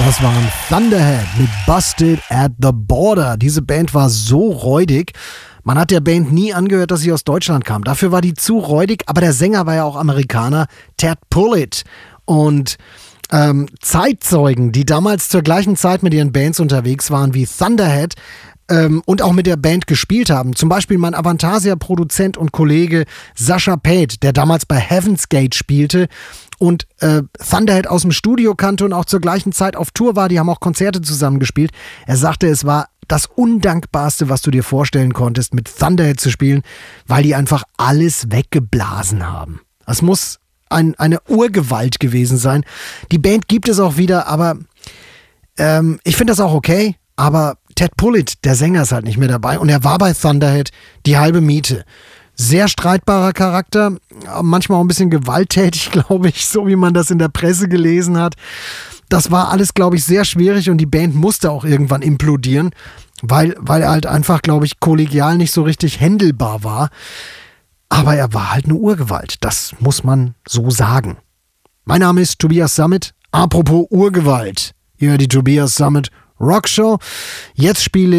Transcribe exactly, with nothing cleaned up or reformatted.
Das waren Thunderhead mit Busted at the Border. Diese Band war so räudig. Man hat der Band nie angehört, dass sie aus Deutschland kam. Dafür war die zu räudig, aber der Sänger war ja auch Amerikaner, Ted Pullett. Und ähm, Zeitzeugen, die damals zur gleichen Zeit mit ihren Bands unterwegs waren wie Thunderhead, Ähm, und auch mit der Band gespielt haben. Zum Beispiel mein Avantasia-Produzent und Kollege Sascha Pate, der damals bei Heaven's Gate spielte und äh, Thunderhead aus dem Studio kannte und auch zur gleichen Zeit auf Tour war. Die haben auch Konzerte zusammen gespielt. Er sagte, es war das Undankbarste, was du dir vorstellen konntest, mit Thunderhead zu spielen, weil die einfach alles weggeblasen haben. Das muss ein, eine Urgewalt gewesen sein. Die Band gibt es auch wieder, aber ähm, ich finde das auch okay. Aber Ted Pullett, der Sänger, ist halt nicht mehr dabei. Und er war bei Thunderhead die halbe Miete. Sehr streitbarer Charakter, manchmal auch ein bisschen gewalttätig, glaube ich, so wie man das in der Presse gelesen hat. Das war alles, glaube ich, sehr schwierig und die Band musste auch irgendwann implodieren, weil, weil er halt einfach, glaube ich, kollegial nicht so richtig händelbar war. Aber er war halt eine Urgewalt, das muss man so sagen. Mein Name ist Tobias Sammet. Apropos Urgewalt, ihr hört die Tobias Sammet Rockshow. Jetzt spiele